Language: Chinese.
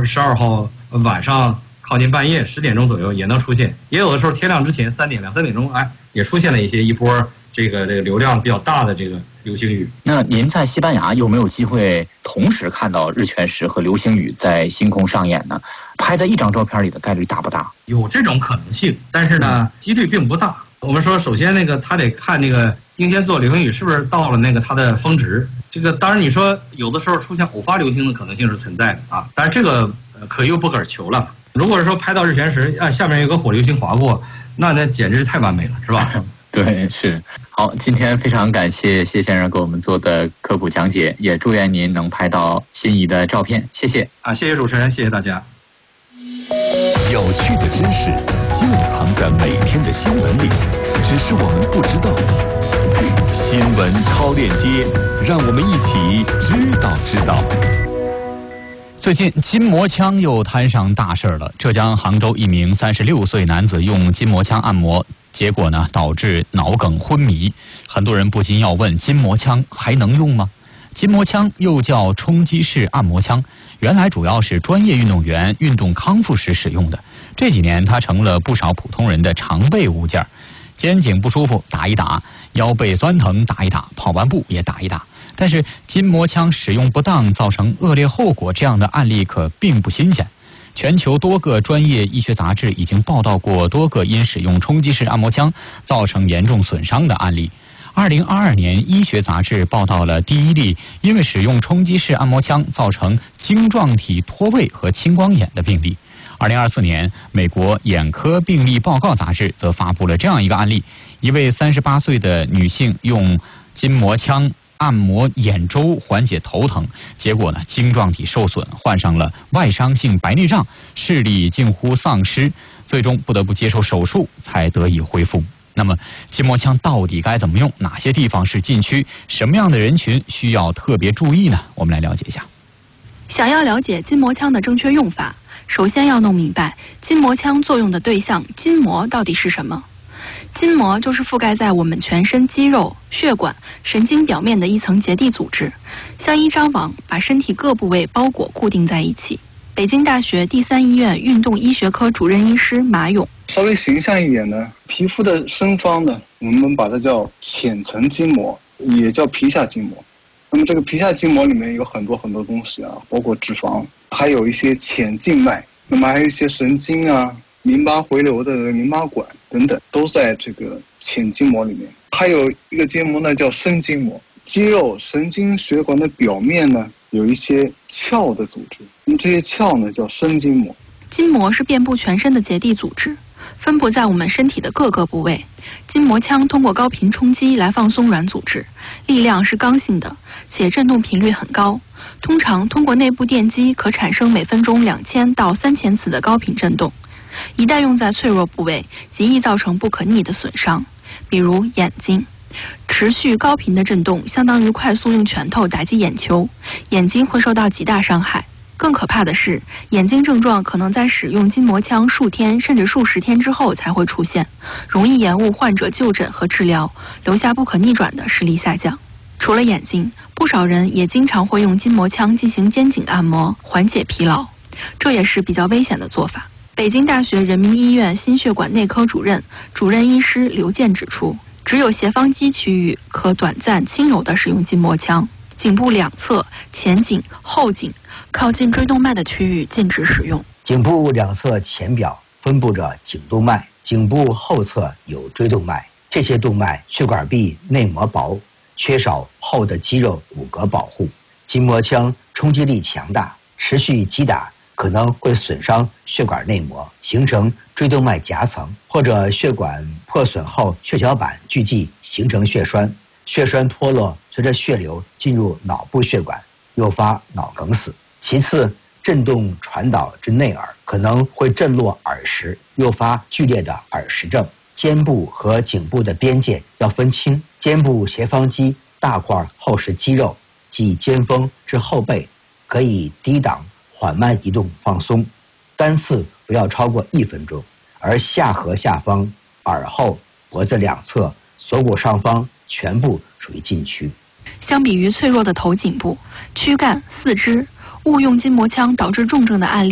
12号晚上靠近半夜10点钟左右也能出现，也有的时候天亮之前2、3点钟，也出现了一波这个流量比较大的这个流星雨。 那您在西班牙有没有机会同时看到日全食和流星雨在星空上演呢？拍在一张照片里的概率大不大？ 有这种可能性，但是呢，几率并不大。我们说，首先他得看英仙座流星雨是不是到了它的峰值。这个当然你说有的时候出现偶发流星的可能性是存在的啊，但是这个可遇不可求了。如果是说拍到日全食，下面有个火流星划过，那简直是太完美了，是吧？ 对，是。好，今天非常感谢谢先生给我们做的科普讲解，也祝愿您能拍到心仪的照片。谢谢啊，谢谢主持人，谢谢大家。 有趣的知识就藏在每天的新闻里，只是我们不知道。新闻超链接，让我们一起知道。 最近筋膜枪又摊上大事了。浙江杭州一名36岁男子用筋膜枪按摩，结果呢导致脑梗昏迷。很多人不禁要问：筋膜枪还能用吗？筋膜枪又叫冲击式按摩枪，原来主要是专业运动员运动康复时使用的。这几年它成了不少普通人的常备物件。肩颈不舒服打一打，腰背酸疼打一打，跑完步也打一打。但是筋膜枪使用不当造成恶劣后果，这样的案例可并不新鲜。全球多个专业医学杂志已经报道过多个因使用冲击式按摩枪造成严重损伤的案例。2022年医学杂志报道了第一例因为使用冲击式按摩枪造成晶状体脱位和青光眼的病例。2024年美国眼科病例报告杂志则发布了这样一个案例，一位38岁的女性用筋膜枪按摩眼周缓解头疼，结果呢晶状体受损，患上了外伤性白内障，视力近乎丧失，最终不得不接受手术才得以恢复。那么筋膜枪到底该怎么用？哪些地方是禁区？什么样的人群需要特别注意呢？我们来了解一下。 想要了解筋膜枪的正确用法，首先要弄明白筋膜枪作用的对象筋膜到底是什么。筋膜就是覆盖在我们全身肌肉、血管、神经表面的一层结缔组织，像一张网把身体各部位包裹固定在一起。北京大学第3医院运动医学科主任医师马勇： 稍微形象一点呢，皮肤的深方呢，我们把它叫浅层筋膜，也叫皮下筋膜。那么这个皮下筋膜里面有很多东西啊，包括脂肪，还有一些浅静脉，那么还有一些神经啊、淋巴回流的淋巴管等等，都在这个浅筋膜里面。还有一个筋膜呢叫深筋膜，肌肉、神经血管的表面呢有一些鞘的组织，那么这些鞘呢叫深筋膜。 筋膜是遍布全身的结缔组织，分布在我们身体的各个部位。筋膜枪通过高频冲击来放松软组织，力量是刚性的，且振动频率很高。通常通过内部电击可产生每分钟2000到3000次的高频振动。一旦用在脆弱部位，极易造成不可逆的损伤，比如眼睛。持续高频的振动相当于快速用拳头打击眼球，眼睛会受到极大伤害。更可怕的是，眼睛症状可能在使用筋膜枪数天甚至数十天之后才会出现，容易延误患者就诊和治疗，留下不可逆转的视力下降。除了眼睛，不少人也经常会用筋膜枪进行肩颈按摩，缓解疲劳，这也是比较危险的做法。北京大学人民医院心血管内科主任医师刘健指出，只有斜方肌区域可短暂轻柔地使用筋膜枪，颈部两侧、前颈、后颈靠近椎动脉的区域禁止使用。 颈部两侧前表分布着颈动脉，颈部后侧有椎动脉，这些动脉血管壁内膜薄，缺少厚的肌肉骨骼保护。筋膜枪冲击力强大，持续击打可能会损伤血管内膜，形成椎动脉夹层，或者血管破损后血小板聚集形成血栓，血栓脱落随着血流进入脑部血管，诱发脑梗死。其次，振动传导至内耳，可能会震落耳石，诱发剧烈的耳石症。肩部和颈部的边界要分清，肩部斜方肌大块厚实肌肉，即肩峰至后背，可以低档缓慢移动放松，单次不要超过1分钟。而下颌下方、耳后、脖子两侧、锁骨上方全部属于禁区。 相比于脆弱的头颈部、躯干、四肢，误用筋膜枪导致重症的案例